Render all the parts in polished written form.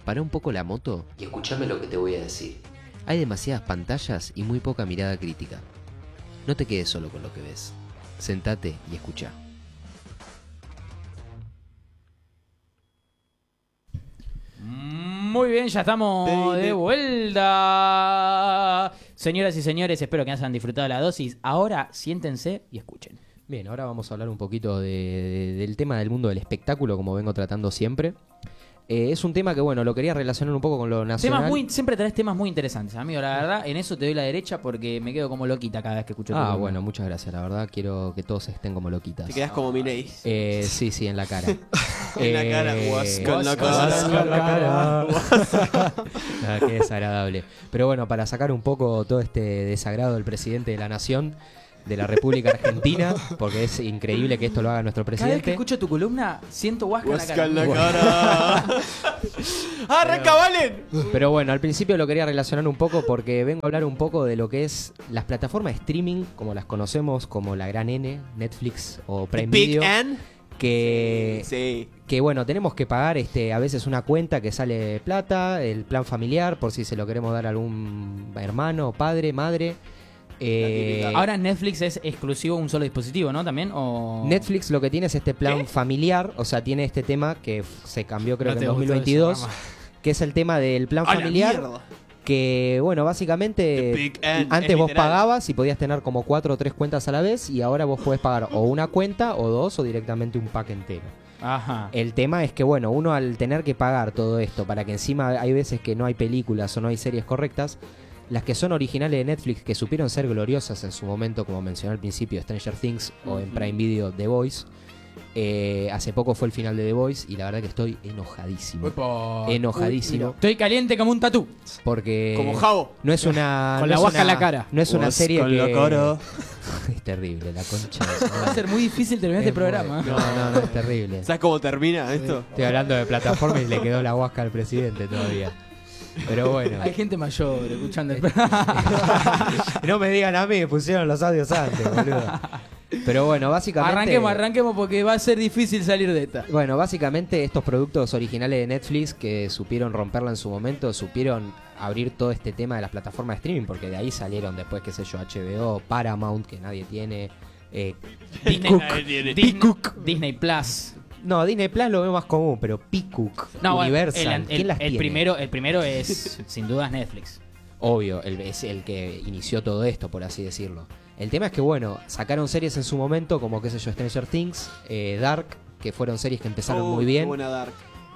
Pará un poco la moto y escuchame lo que te voy a decir. Hay demasiadas pantallas y muy poca mirada crítica. No te quedes solo con lo que ves. Sentate y escuchá. Muy bien, ya estamos de vuelta. Señoras y señores, espero que hayan disfrutado la dosis. Ahora siéntense y escuchen. Bien, ahora vamos a hablar un poquito del tema del mundo del espectáculo, como vengo tratando siempre. Es un tema que, bueno, lo quería relacionar un poco con lo nacional. Siempre traes temas muy interesantes, amigo. La verdad, en eso te doy la derecha porque me quedo como loquita cada vez que escucho tu columna. Bueno, muchas gracias. La verdad, quiero que todos estén como loquitas. Te quedas como Milei. Sí, en la cara. En la cara, guasca en la cara. Qué desagradable. Pero bueno, para sacar un poco todo este desagrado del presidente de la nación, de la República Argentina, porque es increíble que esto lo haga nuestro presidente. Cada vez que escucho tu columna, siento huasca en la cara. ¡Arranca, Valen! Pero bueno, al principio lo quería relacionar un poco porque vengo a hablar un poco de lo que es las plataformas de streaming, como las conocemos, como la gran N, Netflix o Prime Video. Big N. Que bueno, tenemos que pagar a veces una cuenta que sale plata, el plan familiar, por si se lo queremos dar a algún hermano, padre, madre. Ahora Netflix es exclusivo un solo dispositivo, ¿no? También o... Netflix lo que tiene es este plan familiar, o sea, tiene este tema que se cambió creo que en 2022, que es el tema del plan familiar, que bueno, básicamente antes vos pagabas y podías tener como 4 o 3 cuentas a la vez y ahora vos podés pagar o una cuenta o 2 o directamente un pack entero. Ajá. El tema es que bueno, uno al tener que pagar todo esto para que encima hay veces que no hay películas o no hay series correctas, las que son originales de Netflix, que supieron ser gloriosas en su momento, como mencioné al principio, Stranger Things o en Prime Video The Voice. Hace poco fue el final de The Voice y la verdad que estoy enojadísimo. Enojadísimo. Estoy caliente como un tatú. Porque como Javo. No es una... Con la guasca en la cara. No es una serie con que... la cara. Es terrible, la concha. Va a ser muy difícil terminar este programa. No, es terrible. ¿Sabes cómo termina esto? Estoy hablando de plataforma y le quedó la guasca al presidente todavía. Pero bueno. Hay gente mayor escuchando el programa. No me digan a mí, me pusieron los audios antes, boludo. Pero bueno, básicamente... Arranquemos porque va a ser difícil salir de esta. Bueno, básicamente estos productos originales de Netflix que supieron romperla en su momento, supieron abrir todo este tema de las plataformas de streaming, porque de ahí salieron después, qué sé yo, HBO, Paramount, que nadie tiene, Disney Plus. No, Disney Plus lo veo más común, pero Peacock, Universal, ¿quién las tiene? El primero es, sin dudas, Netflix. Obvio, es el que inició todo esto, por así decirlo. El tema es que, bueno, sacaron series en su momento, como, qué sé yo, Stranger Things, Dark, que fueron series que empezaron muy bien. Qué buena Dark.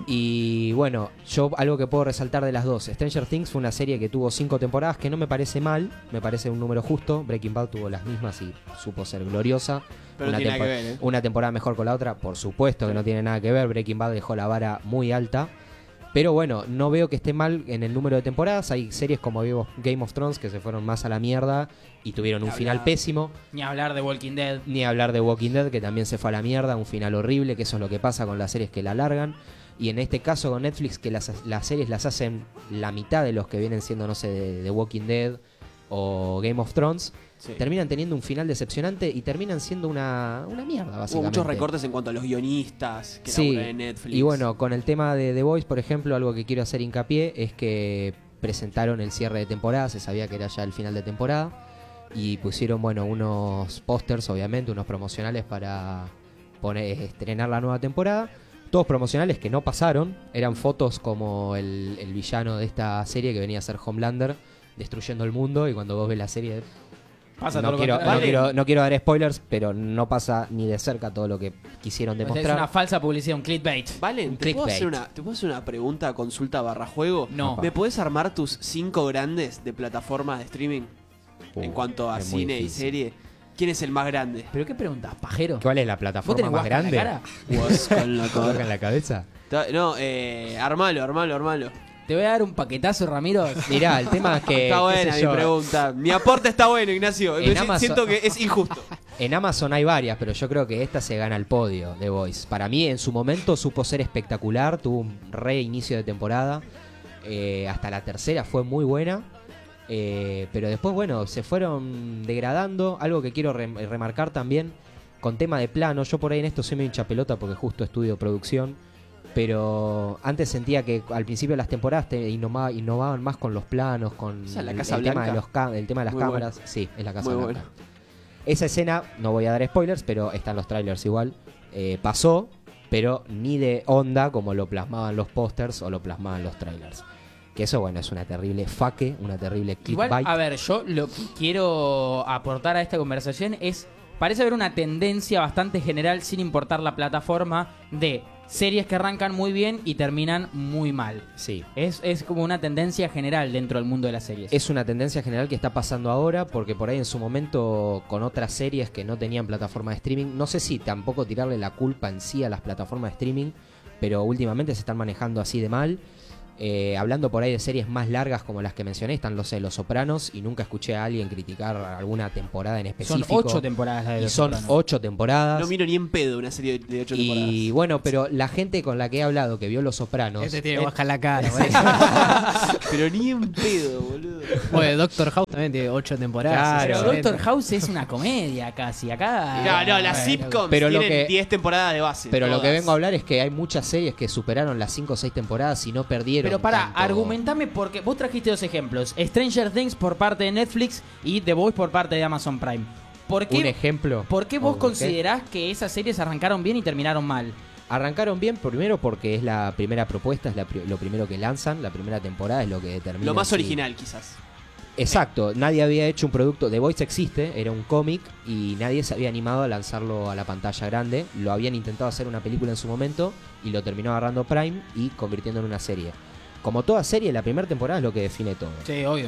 Y bueno, yo algo que puedo resaltar de las dos, Stranger Things fue una serie que tuvo 5 temporadas, que no me parece mal, me parece un número justo. Breaking Bad tuvo las mismas y supo ser gloriosa. Pero no tiene nada que ver, ¿eh? Una temporada mejor con la otra, por supuesto que no tiene nada que ver. Breaking Bad dejó la vara muy alta. Pero bueno, no veo que esté mal en el número de temporadas. Hay series como Game of Thrones que se fueron más a la mierda y tuvieron un final pésimo. Ni hablar de Walking Dead. Ni hablar de Walking Dead, que también se fue a la mierda, un final horrible, que eso es lo que pasa con las series que la alargan. Y en este caso con Netflix, que las series las hacen la mitad de los que vienen siendo, no sé, de Walking Dead o Game of Thrones, terminan teniendo un final decepcionante y terminan siendo una mierda, básicamente. Hubo muchos recortes en cuanto a los guionistas que laburan en Netflix. Y bueno, con el tema de The Voice, por ejemplo, algo que quiero hacer hincapié es que presentaron el cierre de temporada, se sabía que era ya el final de temporada, y pusieron, bueno, unos pósters, obviamente, unos promocionales para estrenar la nueva temporada. Todos promocionales que no pasaron, eran fotos como el villano de esta serie que venía a ser Homelander, destruyendo el mundo, y cuando vos ves la serie... No quiero dar spoilers, pero no pasa ni de cerca todo lo que quisieron demostrar. Es una falsa publicidad, un clickbait. Valen, ¿te puedo hacer una pregunta, consulta / juego? No. ¿Me podés armar tus 5 grandes de plataformas de streaming en cuanto a cine y serie? ¿Quién es el más grande? ¿Pero qué preguntas, pajero? ¿Cuál es la plataforma más grande? Guasca en la cara. ¿En la cabeza? No, armalo. Te voy a dar un paquetazo, Ramiro. Mirá, el tema es que... Está buena mi pregunta. Mi aporte está bueno, Ignacio. Siento que es injusto. En Amazon hay varias, pero yo creo que esta se gana el podio, The Voice. Para mí, en su momento, supo ser espectacular. Tuvo un reinicio de temporada. Hasta la tercera fue muy buena. Pero después, bueno, se fueron degradando. Algo que quiero remarcar también, con tema de plano. Yo por ahí en esto soy medio hincha pelota porque justo estudio producción. Pero antes sentía que al principio de las temporadas innovaban más con los planos, con Esa es la el Casa tema Blanca. el tema de las Muy cámaras. buena. Sí, es la Casa Muy Blanca. buena. Esa escena, no voy a dar spoilers, pero están los trailers igual. Pasó, pero ni de onda como lo plasmaban los pósters o lo plasmaban los trailers. Que eso, bueno, es una terrible faque, una terrible Igual, clickbait. a ver, yo lo que quiero aportar a esta conversación es, parece haber una tendencia bastante general, sin importar la plataforma, de series que arrancan muy bien y terminan muy mal. Sí. Es como una tendencia general dentro del mundo de las series. Es una tendencia general que está pasando ahora, porque por ahí en su momento con otras series que no tenían plataforma de streaming, no sé si tampoco tirarle la culpa en sí a las plataformas de streaming, pero últimamente se están manejando así de mal. Hablando por ahí de series más largas como las que mencioné, están Los Sopranos, y nunca escuché a alguien criticar alguna temporada en específico. Son 8 temporadas las de y Los son Sopranos. 8 temporadas. No miro ni en pedo una serie de 8 temporadas. Y bueno, pero la gente con la que he hablado que vio Los Sopranos, Este tiene que bajar la cara, Pero ni en pedo, boludo. Bueno, Doctor House también tiene 8 temporadas. Pero Claro. Doctor House es una comedia casi. Acá. No, las Bueno, sitcoms pero lo tienen que- 10 temporadas de base. pero lo que todas. vengo a hablar es que hay muchas series que superaron las 5 o 6 temporadas y no perdieron. Pero para, tanto. argumentame porque vos trajiste dos ejemplos. Stranger Things por parte de Netflix y The Voice por parte de Amazon Prime. ¿Por Un qué, ejemplo. ¿por qué vos ¿O considerás que esas series arrancaron bien y terminaron mal? Arrancaron bien primero porque es la primera propuesta, es lo primero que lanzan, la primera temporada es lo que determina. Lo más si- original, quizás. Exacto, nadie había hecho un producto. The Voice existe, era un cómic y nadie se había animado a lanzarlo a la pantalla grande. Lo habían intentado hacer una película en su momento y lo terminó agarrando Prime y convirtiendo en una serie. Como toda serie, la primera temporada es lo que define todo. Sí, obvio.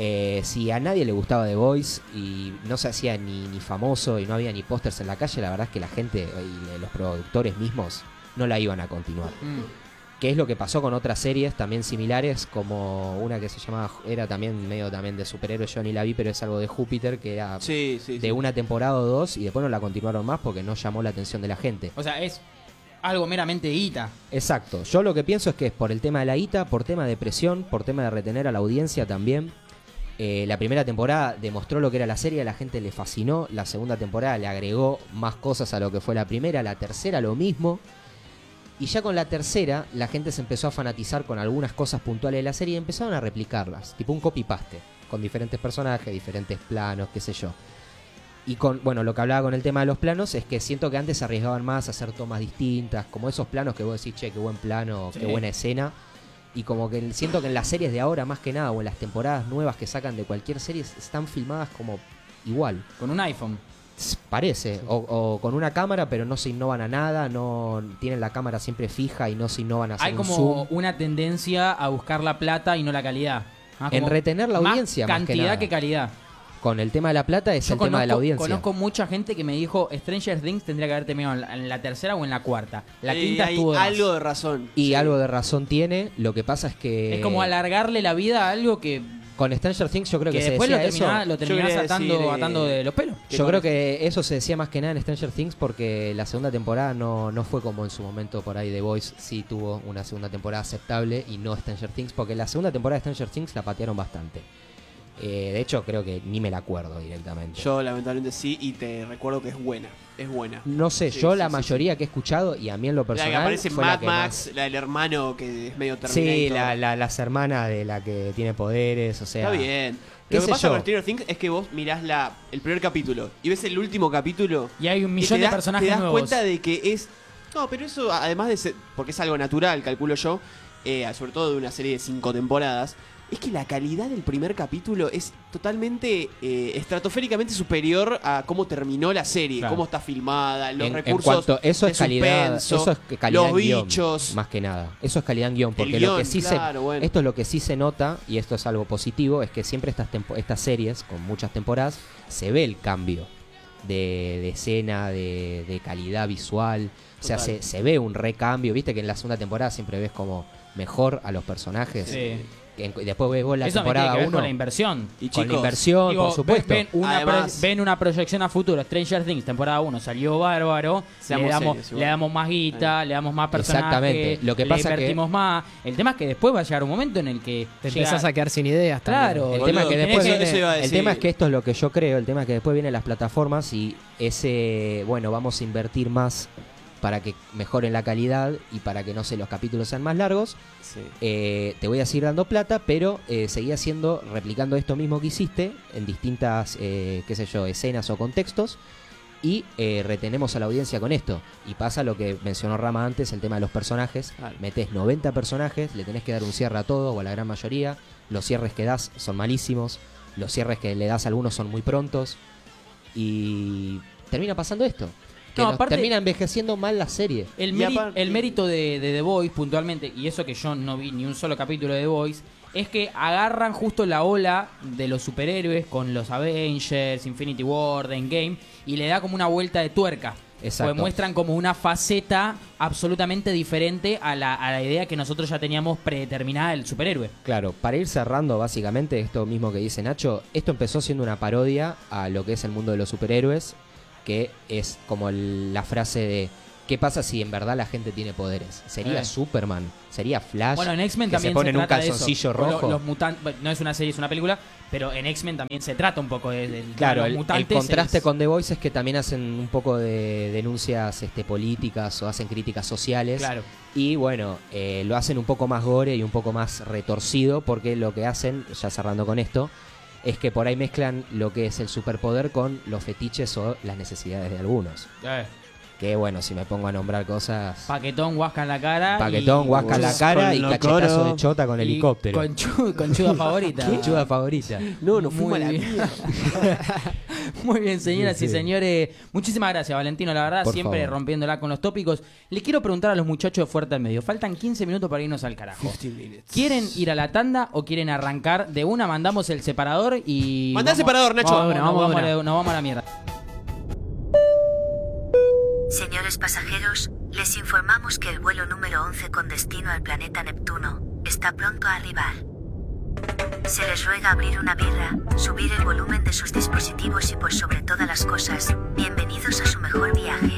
Si a nadie le gustaba The Voice y no se hacía ni famoso y no había ni pósters en la calle, la verdad es que la gente y los productores mismos no la iban a continuar. Que es lo que pasó con otras series también similares, como una que se llamaba, era también medio también de superhéroes, yo ni la vi, pero es algo de Júpiter, que era Sí, sí. de sí. una temporada o dos y después no la continuaron más porque no llamó la atención de la gente. O sea, es algo meramente guita. Exacto, yo lo que pienso es que es por el tema de la guita, por tema de presión, por tema de retener a la audiencia también. La primera temporada demostró lo que era la serie, a la gente le fascinó, la segunda temporada le agregó más cosas a lo que fue la primera, la tercera lo mismo. Y ya con la tercera, la gente se empezó a fanatizar con algunas cosas puntuales de la serie y empezaron a replicarlas, tipo un copy-paste, con diferentes personajes, diferentes planos, qué sé yo. Y con, bueno, lo que hablaba con el tema de los planos es que siento que antes se arriesgaban más a hacer tomas distintas, como esos planos que vos decís, che, qué buen plano, Sí. qué buena escena. Y como que siento que en las series de ahora, más que nada, o en las temporadas nuevas que sacan de cualquier serie, están filmadas como igual. Con un iPhone. Parece, o con una cámara, pero no se innovan a nada, no tienen la cámara siempre fija y no se innovan a hacer Hay un como zoom. una tendencia a buscar la plata y no la calidad. Ah, En como retener la más audiencia, más que cantidad nada. que calidad. Con el tema de la plata es Yo el tema de la audiencia. conozco mucha gente que me dijo Stranger Things tendría que haber terminado en la tercera o en la cuarta. La quinta hay estuvo de más. algo de razón. Y Sí. algo de razón tiene, lo que pasa es que... Es como alargarle la vida a algo que Con Stranger Things yo creo que, se después lo decía eso. terminás quería atando, decir, atando de los pelos. que Yo con creo que eso se decía más que nada en Stranger Things porque la segunda temporada no fue como en su momento por ahí The Voice sí tuvo una segunda temporada aceptable y no Stranger Things porque la segunda temporada de Stranger Things la patearon bastante. De hecho creo que ni me la acuerdo directamente. Yo lamentablemente sí, y te recuerdo que es buena. Es buena. No sé, Sí, yo sí, la sí, mayoría que he escuchado y a mí en lo La personal que aparece fue la Mad que Max, más... la del hermano que es medio Terminator. Sí, las hermanas de la que tiene poderes, o sea... Está bien. ¿Qué Lo que sé pasa yo? con Stranger Things es que vos mirás el primer capítulo y ves el último capítulo Y hay un y millón te de das- personajes te das nuevos. cuenta de que es... No, pero eso además de ser... Porque es algo natural, calculo yo, sobre todo de una serie de 5 temporadas, es que la calidad del primer capítulo es totalmente estratosféricamente superior a cómo terminó la serie, Claro. cómo está filmada, los En recursos cuanto, eso de es calidad, suspenso, eso es calidad los en guión, bichos. más que nada. Eso es calidad en guión, porque El lo guión, que sí claro, bueno. esto es lo que sí se nota y esto es algo positivo, es que siempre estas series con muchas temporadas se ve el cambio de escena, de calidad visual, o sea, Total. se ve un recambio, viste que en la segunda temporada siempre ves como mejor a los personajes. Sí. Después ves vos la Eso me tiene temporada que ver 1 con la inversión. Y con la chicos, inversión, Digo, por supuesto. Además- ven una proyección a futuro. Stranger Things, temporada 1, salió bárbaro. Seamos Le damos, serios, igual. le damos más guita, le damos más personajes. Exactamente. Lo que le pasa que- invertimos más. El tema es que después va a llegar un momento en el que Te llega- empezás a quedar sin ideas también. Claro. El Boludo, tema es que después eso- viene- eso iba a el decir. tema es que esto es lo que yo creo, el tema es que después vienen las plataformas y ese, bueno, vamos a invertir más para que mejoren la calidad y para que, no sé, los capítulos sean más largos, Sí. te voy a seguir dando plata, pero seguí replicando esto mismo que hiciste en distintas, qué sé yo, escenas o contextos, y retenemos a la audiencia con esto. Y pasa lo que mencionó Rama antes, el tema de los personajes. Claro. Metés 90 personajes, le tenés que dar un cierre a todos o a la gran mayoría. Los cierres que das son malísimos, los cierres que le das a algunos son muy prontos, y termina pasando esto. Que No, nos aparte- termina envejeciendo mal la serie. El, Y aparte- el mérito de The Voice, puntualmente, y eso que yo no vi ni un solo capítulo de The Voice, es que agarran justo la ola de los superhéroes con los Avengers, Infinity War, Endgame, y le da como una vuelta de tuerca. Exacto. Pues muestran como una faceta absolutamente diferente a la idea que nosotros ya teníamos predeterminada del superhéroe. Claro, para ir cerrando básicamente esto mismo que dice Nacho, esto empezó siendo una parodia a lo que es el mundo de los superhéroes, que es como la frase de ¿qué pasa si en verdad la gente tiene poderes? Sería Superman, sería Flash, Bueno, en X-Men que también se ponen un trata de calzoncillo eso. rojo. Los mutantes, no es una serie, es una película, pero en X-Men también se trata un poco de Claro, los el mutantes. contraste con The Voice es que también hacen un poco de denuncias políticas o hacen críticas sociales. Claro. Y bueno, lo hacen un poco más gore y un poco más retorcido, porque lo que hacen, ya cerrando con esto, es que por ahí mezclan lo que es el superpoder con los fetiches o las necesidades de algunos. Que bueno, si me pongo a nombrar cosas... Paquetón, huasca en la cara. Paquetón, y- huasca en la cara con y lo cachetazo coro. de chota con y helicóptero. Conchuda favorita. Chuda favorita. No, no fuimos Muy a la bien. mierda. Muy bien, señoras Sí, y sí. señores. Muchísimas gracias, Valentino. La verdad, Por siempre favor. rompiéndola con los tópicos. Le quiero preguntar a los muchachos de Fuerte al Medio. Faltan 15 minutos para irnos al carajo. 15 minutes. ¿Quieren ir a la tanda o quieren arrancar de una? Mandamos el separador y... Mandá el separador, Nacho. Vamos, Vamos, vamos, vamos, nos vamos a la mierda. Señores pasajeros, les informamos que el vuelo número 11 con destino al planeta Neptuno está pronto a arribar. Se les ruega abrir una birra, subir el volumen de sus dispositivos y por sobre todas las cosas, bienvenidos a su mejor viaje.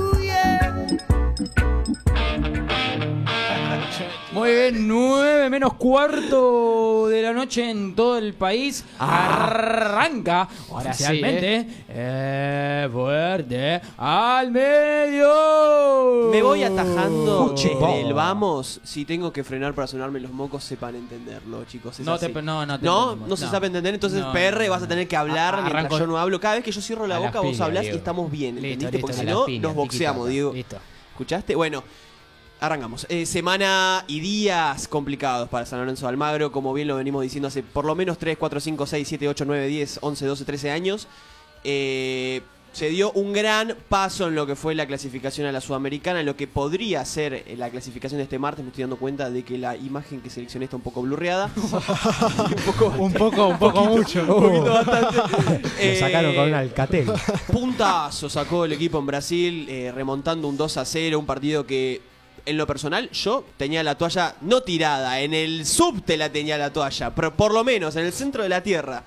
Muy bien, 9 menos cuarto de la noche en todo el país. Arranca oficialmente Fuerte al Medio. Me voy atajando Fuchipó. desde el vamos. Si tengo que frenar para sonarme los mocos, sepan entenderlo, chicos. Es No así. no te No, entendemos. no se sabe entender, entonces No, PR no, vas a tener que hablar mientras Arranco- yo no hablo. Cada vez que yo cierro la A las boca, vos piñas, hablás y Diego. estamos bien, Listo, ¿entendiste? listo, Porque a si las no, piñas, nos boxeamos, Diego. Listo. ¿Escuchaste? Bueno, arrancamos. Semana y días complicados para San Lorenzo de Almagro, como bien lo venimos diciendo hace por lo menos 3, 4, 5, 6, 7, 8, 9, 10, 11, 12, 13 años. Se dio un gran paso en lo que fue la clasificación a la Sudamericana, en lo que podría ser la clasificación de este martes. Me estoy dando cuenta de que la imagen que seleccioné está un poco blurreada. Un poco mucho. Un poquito bastante. Lo sacaron con un Alcatel. Puntazo sacó el equipo en Brasil, remontando un 2-0, un partido que en lo personal yo tenía la toalla no tirada, en el subte la tenía la toalla, pero por lo menos en el centro de la tierra.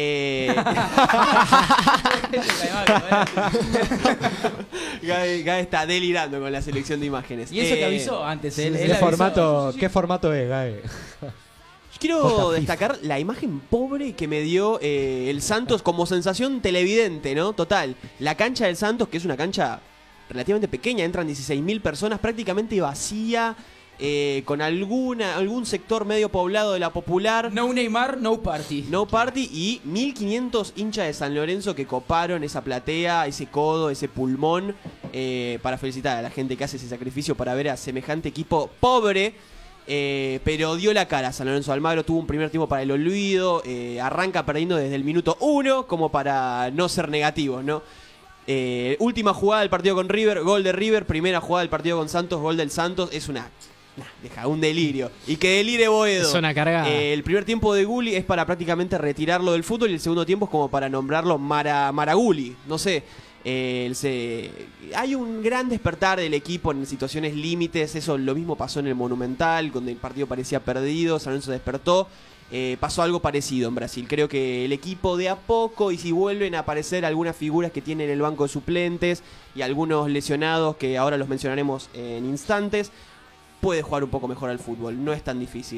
Gabe está delirando con la selección de imágenes. Y eso que avisó antes, él ¿Qué avisó. formato es, Gabe? Quiero destacar la imagen pobre que me dio el Santos como sensación televidente, ¿no? Total. La cancha del Santos, que es una cancha relativamente pequeña, entran 16.000 personas, prácticamente vacía, con algún sector medio poblado de la Popular. No Neymar, no party. No party y 1.500 hinchas de San Lorenzo que coparon esa platea, ese codo, ese pulmón, para felicitar a la gente que hace ese sacrificio para ver a semejante equipo pobre. Pero dio la cara. San Lorenzo de Almagro tuvo un primer tiempo para el olvido. Arranca perdiendo desde el minuto 1, como para no ser negativos, ¿no? Última jugada del partido con River, gol de River. Primera jugada del partido con Santos, gol del Santos. Es un delirio. Y que delire Boedo. Es una cargada. El primer tiempo de Gulli es para prácticamente retirarlo del fútbol y el segundo tiempo es como para nombrarlo Maraguli. No sé. Hay un gran despertar del equipo en situaciones límites. Eso lo mismo pasó en el Monumental, donde el partido parecía perdido. San Lorenzo despertó. Pasó algo parecido en Brasil. Creo que el equipo de a poco, y si vuelven a aparecer algunas figuras que tienen el banco de suplentes y algunos lesionados que ahora los mencionaremos en instantes, puede jugar un poco mejor al fútbol. No es tan difícil.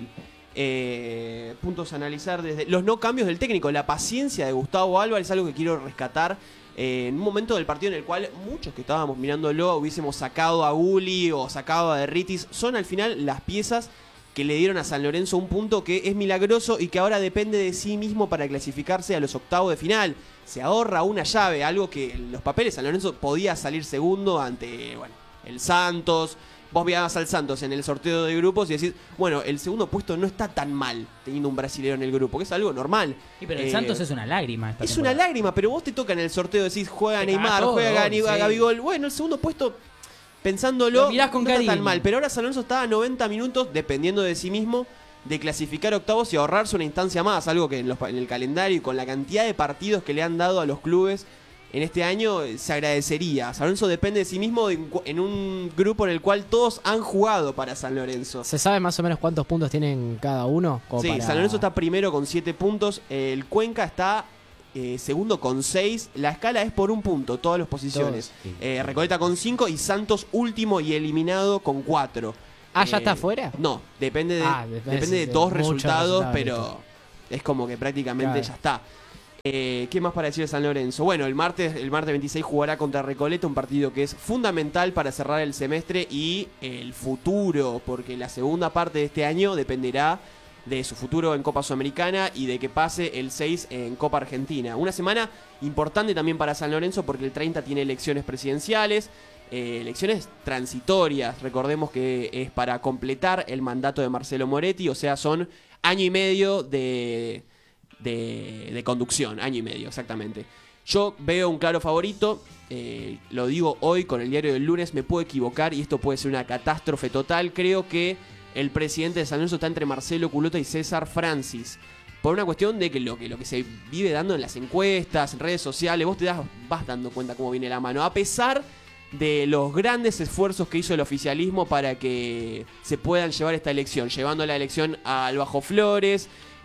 Puntos a analizar desde los no cambios del técnico. La paciencia de Gustavo Álvarez es algo que quiero rescatar. En un momento del partido en el cual muchos que estábamos mirándolo hubiésemos sacado a Gulli o sacado a Derritis. Son al final las piezas que le dieron a San Lorenzo un punto que es milagroso y que ahora depende de sí mismo para clasificarse a los octavos de final. Se ahorra una llave, algo que en los papeles San Lorenzo podía salir segundo ante el Santos. Vos veías al Santos en el sorteo de grupos y decís, bueno, el segundo puesto no está tan mal teniendo un brasileño en el grupo, que es algo normal. Sí, pero el Santos es una lágrima esta temporada. Una lágrima, pero vos te toca en el sorteo, decís, juega Te Neymar, caga todo, juega sí. Gabigol. Bueno, el segundo puesto, pensándolo, Lo mirás con no está cariño. tan mal. Pero ahora San Lorenzo está a 90 minutos, dependiendo de sí mismo, de clasificar octavos y ahorrarse una instancia más. Algo que en el calendario y con la cantidad de partidos que le han dado a los clubes en este año se agradecería. San Lorenzo depende de sí mismo en un grupo en el cual todos han jugado para San Lorenzo. ¿Se sabe más o menos cuántos puntos tienen cada uno? Sí, San Lorenzo está primero con 7 puntos. El Cuenca está segundo con 6. La escala es por un punto, todas las posiciones. Recoleta con 5 y Santos último y eliminado con 4. ¿Ya está afuera? No, depende de dos resultados, pero es como que prácticamente ya está. ¿Qué más para decir de San Lorenzo? Bueno, el martes 26 jugará contra Recoleta, un partido que es fundamental para cerrar el semestre y el futuro, porque la segunda parte de este año dependerá de su futuro en Copa Sudamericana y de que pase el 6 en Copa Argentina. Una semana importante también para San Lorenzo porque el 30 tiene elecciones presidenciales, elecciones transitorias. Recordemos que es para completar el mandato de Marcelo Moretti, o sea, son año y medio de conducción, año y medio exactamente. Yo veo un claro favorito, lo digo hoy con el diario del lunes, me puedo equivocar y esto puede ser una catástrofe total. Creo que el presidente de San Lorenzo está entre Marcelo Culota y César Francis, por una cuestión de que lo que se vive dando en las encuestas, en redes sociales, vos vas dando cuenta cómo viene la mano, a pesar de los grandes esfuerzos que hizo el oficialismo para que se puedan llevar esta elección, llevando la elección al Bajo Flores,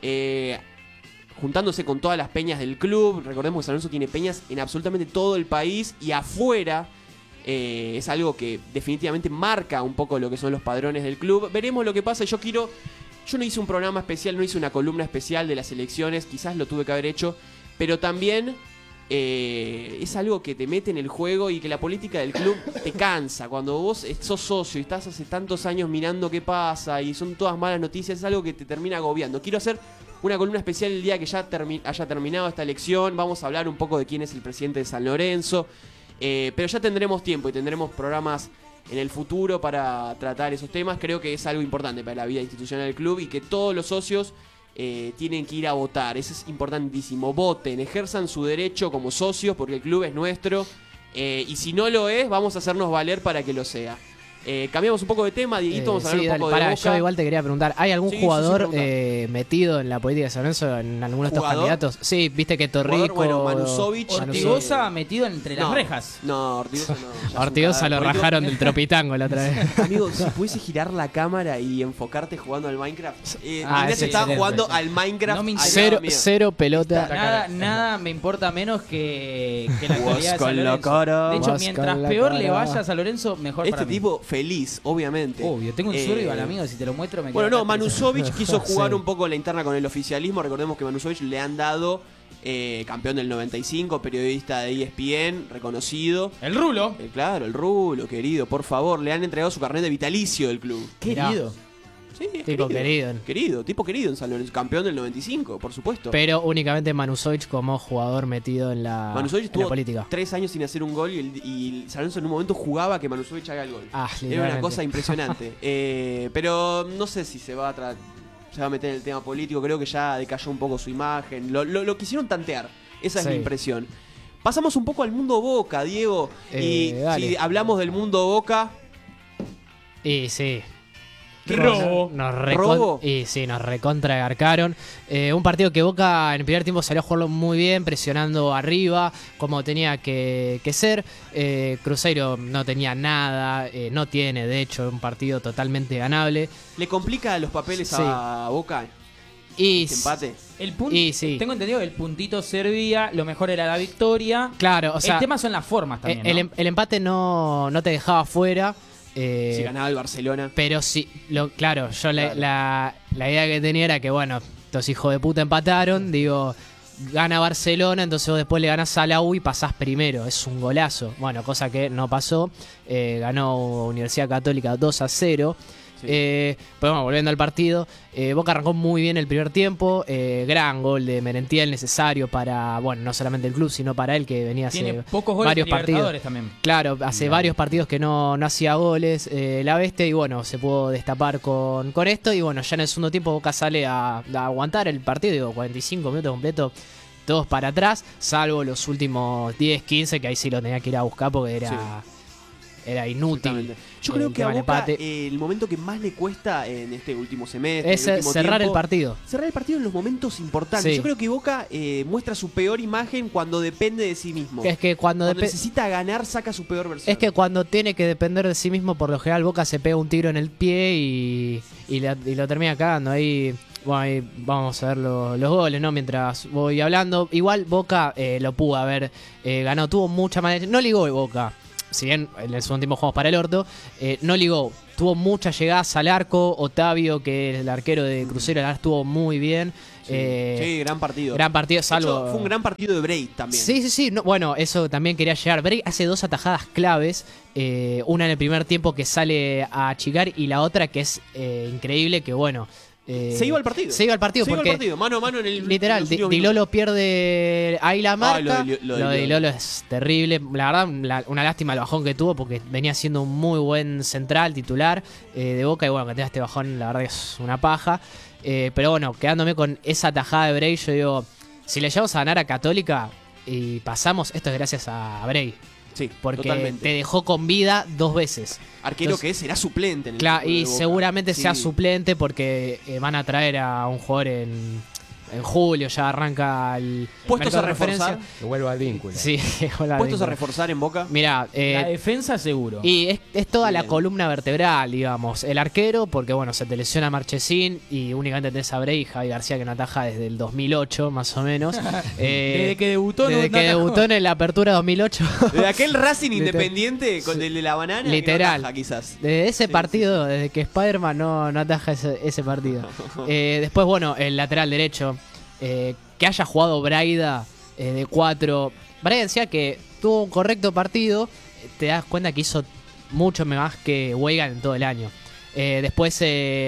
juntándose con todas las peñas del club. Recordemos que San Lorenzo tiene peñas en absolutamente todo el país y afuera. Es algo que definitivamente marca un poco lo que son los padrones del club. Veremos lo que pasa. Yo no hice un programa especial, no hice una columna especial de las elecciones, quizás lo tuve que haber hecho, pero también es algo que te mete en el juego y que la política del club te cansa. Cuando vos sos socio y estás hace tantos años mirando qué pasa y son todas malas noticias, es algo que te termina agobiando. Quiero hacer una columna especial el día que ya haya terminado esta elección. Vamos a hablar un poco de quién es el presidente de San Lorenzo, pero ya tendremos tiempo y tendremos programas en el futuro para tratar esos temas. Creo que es algo importante para la vida institucional del club y que todos los socios tienen que ir a votar. Eso es importantísimo. Voten, ejerzan su derecho como socios porque el club es nuestro, y si no lo es, vamos a hacernos valer para que lo sea. Cambiamos un poco de tema, Dieguito, vamos a hablar un poco de Boca. Yo igual te quería preguntar, ¿hay algún Sí, jugador sí, metido en la política de San Lorenzo en alguno de estos candidatos? Sí, viste que Torrico... Bueno, Manusovich. Ortigosa metido entre las rejas. No, Ortigosa no. Ya Ortigosa lo rajaron del tropitango la otra vez. Amigo, si pudiese girar la cámara y enfocarte jugando al Minecraft. Ignacio ese estaba excelente. jugando al Minecraft. No me al interesa. lado mío. Cero pelota. Nada me importa menos que la Vos actualidad de con San la Lorenzo. cara. De hecho, Vos mientras con la peor cara. le vaya a San Lorenzo, mejor para Este mí. tipo feliz, obviamente. Obvio, tengo un suero al amigo, si te lo muestro me Bueno, quedo no, acá Manusovich quiso jugar Sí. un poco la interna con el oficialismo. Recordemos que Manusovich le han dado campeón del 95, periodista de ESPN, reconocido. El rulo. Claro, el Rulo, querido, por favor, le han entregado su carnet de vitalicio del club. Querido. Sí, es Tipo querido. Tipo querido en San Lorenzo, campeón del 95, por supuesto. Pero únicamente Manusovich como jugador metido en la, Manusovich en la tuvo política. 3 años sin hacer un gol y San Lorenzo en un momento jugaba que Manusovich haga el gol. Era una Literalmente. cosa impresionante. Pero no sé si se va a meter en el tema político. Creo que ya decayó un poco su imagen. Lo quisieron tantear. Esa es Sí. mi impresión. Pasamos un poco al mundo Boca, Diego. Y dale. si hablamos del mundo Boca, Y sí. Robo. ¿Robo? Y sí, nos recontragarcaron. Un partido que Boca en el primer tiempo salió a jugarlo muy bien, presionando arriba, como tenía que ser. Cruzeiro no tenía nada, no tiene, de hecho, un partido totalmente ganable. ¿le complica los papeles Sí. a Boca Y este empate? Y sí. Tengo entendido que el puntito servía, lo mejor era la victoria. Claro, o sea, el tema son las formas también, ¿no? el empate no te dejaba fuera, Si ganaba el Barcelona. Pero sí, claro, yo la idea que tenía era que, bueno, estos hijos de puta empataron, digo, gana Barcelona, entonces vos después le ganás a la U y pasás primero, es un golazo. Bueno, cosa que no pasó, ganó Universidad Católica 2-0. Sí. Pero bueno, volviendo al partido, Boca arrancó muy bien el primer tiempo, gran gol de Merentiel necesario para, bueno, no solamente el club, sino para él que venía hace Tiene pocos goles varios en partidos. Libertadores también. Claro, hace varios partidos que no hacía goles la bestia y bueno, se pudo destapar con esto y bueno, ya en el segundo tiempo Boca sale a aguantar el partido, digo, 45 minutos completos, todos para atrás, salvo los últimos 10, 15 que ahí sí lo tenía que ir a buscar porque era inútil. Exactamente. Yo creo el que a tema del Boca empate. el momento que más le cuesta en este último semestre, Es en el último cerrar tiempo, el partido. cerrar el partido en los momentos importantes. Sí. Yo creo que Boca muestra su peor imagen cuando depende de sí mismo. Es que cuando necesita ganar, saca su peor versión. Es que cuando tiene que depender de sí mismo, por lo general Boca se pega un tiro en el pie y lo termina cagando. Ahí, bueno, ahí vamos a ver los goles, ¿no? Mientras voy hablando. Igual Boca lo pudo haber ganado, tuvo mucha más. No ligó Boca. Si bien en el segundo tiempo jugamos para el orto, no ligó. Tuvo muchas llegadas al arco. Otavio, que es el arquero de Cruzeiro, la verdad estuvo muy bien. Sí, gran partido. Gran partido, salvo. De hecho, fue un gran partido de Bray también. Sí. No, bueno, eso también quería llegar. Bray hace 2 atajadas claves. Una en el primer tiempo que sale a achicar y la otra que es increíble, que bueno. Se iba al partido. Se iba al partido porque. Mano a mano en el. Literal, en los últimos Di Lolo minutos. pierde ahí la marca. lo de Di Lolo es terrible. La verdad, una lástima el bajón que tuvo porque venía siendo un muy buen central titular de Boca. Y bueno, que tenga este bajón, la verdad que es una paja. Pero bueno, quedándome con esa tajada de Bray, yo digo, si le llevamos a ganar a Católica y pasamos, esto es gracias a Bray. Sí, Porque totalmente. te dejó con vida 2 veces. Arquero Entonces, que será suplente en el claro, equipo de y Boca. seguramente Sí. sea suplente porque van a traer a un jugador en julio, ya arranca el Puestos mercado a de reforzar. referencia. Que vuelva al vínculo. Sí, hola, Puestos a vengo. reforzar en Boca. Mirá, La defensa seguro. y es toda la Bien. columna vertebral, digamos. El arquero, porque bueno, se te lesiona Marchesín y únicamente tenés a Bray y Javi García que no ataja desde el 2008, más o menos. Desde que debutó, desde no que atajó. debutó en la apertura 2008. De aquel Racing Literal. Independiente con el de la banana. que no Literal. ataja, quizás. Desde ese Sí, partido, desde que Spider-Man no ataja ese partido. Después, bueno, el lateral derecho. Que haya jugado Braida de 4. Braida decía que tuvo un correcto partido. Te das cuenta que hizo mucho más que Weigan en todo el año. Después,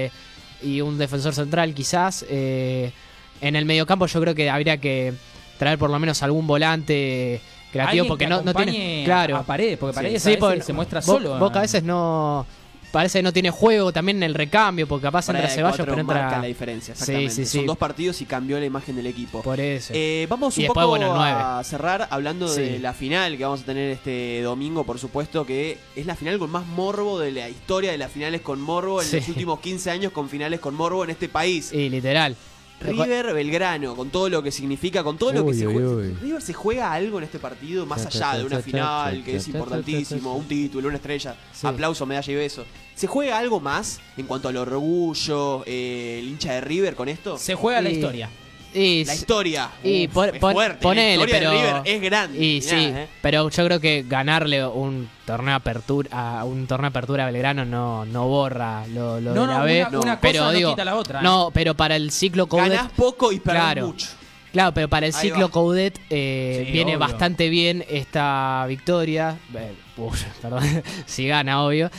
y un defensor central quizás. En el mediocampo yo creo que habría que traer por lo menos algún volante creativo. Alguien Porque que no acompañe tiene. Claro. a Paredes, porque Paredes Sí, a veces porque se muestra Bo- solo. Boca a veces no. Parece que no tiene juego también en el recambio, porque capaz Para entra de Ceballos, cuatro pero marca entra. la diferencia, Sí, exactamente. sí, sí. Son 2 partidos y cambió la imagen del equipo. Por eso. Vamos Y un después, poco bueno, el a cerrar hablando Sí. de la final que vamos a tener este domingo, por supuesto, que es la final con más morbo de la historia de las finales con morbo en Sí. los últimos 15 años con finales con morbo en este país. Y literal. River Belgrano, con todo lo que significa, con todo lo que Uy, se uy, juega. uy. River se juega algo en este partido más allá de una final que es importantísimo, un título, una estrella, Sí. aplauso, medalla y beso. ¿Se juega algo más en cuanto al orgullo, el hincha de River con esto? Se juega la Y- historia. Y, La historia. y Uf, pon- es pon- fuerte. ponele, la historia pero- de River es grande. y Mirá, sí, pero yo creo que ganarle un torneo apertura a Belgrano no borra lo de la B. una pero cosa digo, no quita la otra. no, pero para el ciclo Coudet, Ganás poco y perdés Claro. mucho. claro, pero para el Ahí ciclo va. Coudet viene obvio. bastante bien esta victoria. Perdón, si gana, obvio.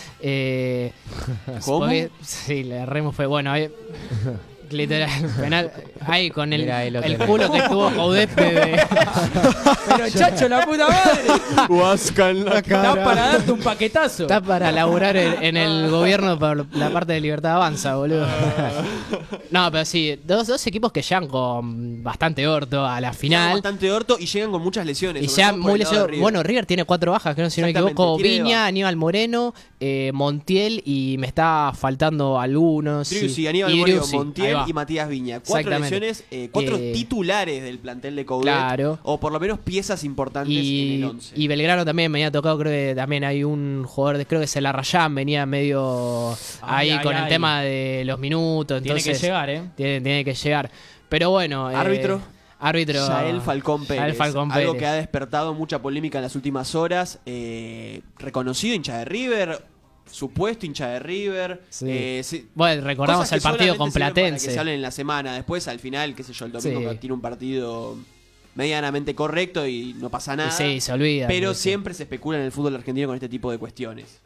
¿Cómo? Porque- sí, le erremos fue bueno. Literal, penal. Ahí con el, Mirá, ahí lo el tenés. culo que tuvo Coudet de- Pero chacho, la puta madre. Huasca en la Está para darte un paquetazo. Está para laburar en el gobierno por la parte de Libertad Avanza, boludo. No, pero sí, dos equipos que llegan con bastante orto a la final. Bastante orto y llegan con muchas lesiones. Y sobre ya todo por muy el lado de lesionado. River. Bueno, River tiene 4 bajas, que no, si no me Exactamente, equivoco. tiene Viña, baja. Aníbal Moreno, Montiel y me está faltando algunos. Driussi, Aníbal Y Moreno, Driussi, ahí Montiel va. y Matías Viña. 4 Exactamente. lesiones, 4 Eh, titulares del plantel de Coudet. Claro. O por lo menos piezas importantes en el Y, 11. y Belgrano también me había tocado, creo que también hay un jugador, creo que es el Arrayán, venía medio ahí Ay, con ay, el ay. tema de los minutos. Tiene Entonces, que llegar, Tiene que llegar. Pero bueno. Árbitro. Árbitro. Yael Falcón Pérez. Yael Falcón Algo Pérez. que ha despertado mucha polémica en las últimas horas. Reconocido hincha de River. supuesto hincha de River. Sí. Bueno, recordamos cosas que el partido solamente con sirven para Platense. que se hablen en la semana. Después, al final, qué sé yo, el domingo Sí. tiene un partido medianamente correcto y no pasa nada. Sí, se olvida. Pero Sí. siempre se especula en el fútbol argentino con este tipo de cuestiones.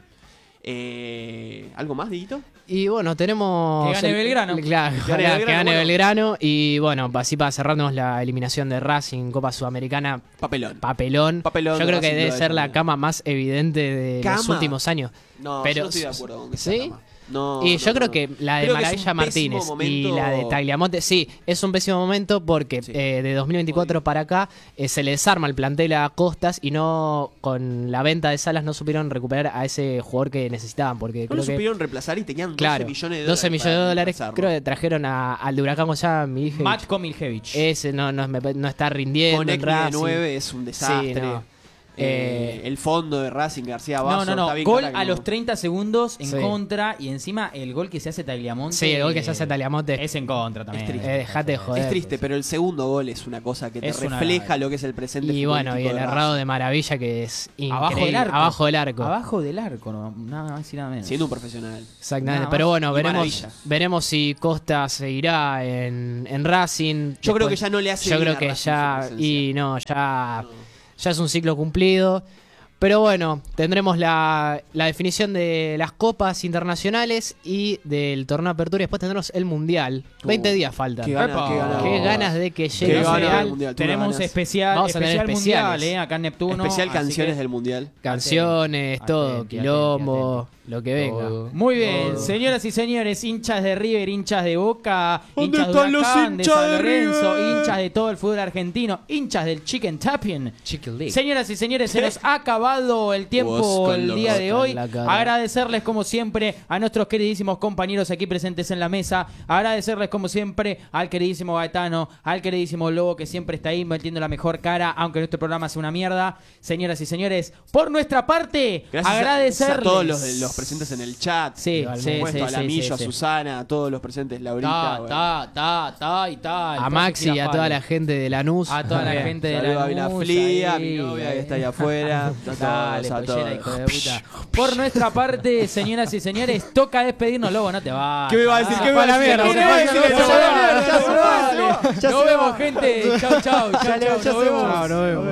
¿Algo más, Dieguito? Y bueno, tenemos... Que gane Belgrano. Claro, Que gane Belgrano, gane bueno. Belgrano. Y bueno, así para cerrarnos la eliminación de Racing, Copa Sudamericana, Papelón. papelón. Papelón Yo de creo que Racing debe lo ser la defendió. cama más evidente de los ¿Cama? últimos años. No, Pero- yo no estoy de acuerdo con que ¿Sí? sea cama. No, Y no, yo creo no. que la de Creo que es Maravilla un Martínez pésimo y momento- la de Tagliamonte, sí, es un pésimo momento porque Sí. de 2024 para acá se le desarma el plantel a Costas y no con la venta de Salas no supieron recuperar a ese jugador que necesitaban porque No creo lo que supieron reemplazar y tenían 12 claro, millones de 12 dólares. millones de para dólares, reemplazarlo. creo que trajeron al de Huracán González Miljevic. Matko Miljevic. Ese no está rindiendo Con en Ekni de Racing. 9 es un desastre. Sí, no. El fondo de Racing García Basso No. está bien Gol clara que a no. los 30 segundos en Sí. contra y encima el gol que se hace Tagliamonte. Sí, el gol que se hace Tagliamonte es en contra también. Es triste. Dejate de joder. Es triste, pero el segundo gol es una cosa que te Es una- refleja lo que es el presente Y bueno, y futbolístico el de errado Racing. de Maravilla que es increíble. Abajo del arco. Abajo del arco. Abajo del arco, no, nada más y nada menos. Siendo un profesional. Exactamente, Nada pero más. bueno, Y Maravilla. veremos si Costa seguirá en Racing. Yo creo Después- que ya no le hace Yo bien creo a que Racing ya su presencia. y no, ya es un ciclo cumplido. Pero bueno, tendremos la definición de las copas internacionales y del torneo de apertura y después tendremos el mundial. 20 días faltan. Qué ganas, Epa. qué ganas. Qué ganas de que Qué llegue el ganas del mundial. mundial. Tú no Tenemos ganas. especial, Vamos a tener especial especiales. mundial, acá en Neptuno. Especial así canciones que- del mundial. Canciones, todo, Atenti, quilombo, lo que venga. Todo. Muy bien, Todo. señoras y señores, hinchas de River, hinchas de Boca, ¿Dónde hinchas de están los Huracán, de hinchas San de Lorenzo, River? hinchas de todo el fútbol argentino, hinchas del Chicken Tapping. Chicken League. Señoras y señores, se nos ha acabado el tiempo Vos el con día los- de hoy. en la cara. Agradecerles como siempre a nuestros queridísimos compañeros aquí presentes en la mesa. Agradecerles como siempre al queridísimo Gaetano, al queridísimo Lobo que siempre está ahí metiendo la mejor cara, aunque nuestro programa sea una mierda. Señoras y señores, por nuestra parte, Gracias agradecerles a todos los presentes en el chat. Sí, por sí, supuesto, sí, a la sí, Millo, sí, a sí. Susana, a todos los presentes, Laurita. bueno. y tal. A Maxi y a toda la gente de Lanús. A toda la Bien. gente de Saludo la a Vila Flia, a mi novia que está ahí afuera. A Dale, todos, a pollera, hijo todos. de puta. Por nuestra parte, señoras y señores, toca despedirnos, Lobo, no te vas. ¿Qué me va a decir? Ah, ¿Qué me va a la decir? mierda, ¿Qué se me va a fue, decir? se Ya fue, se va, ya se ya se va, va. Nos vemos, gente. Chau, chau. Chao, nos vemos.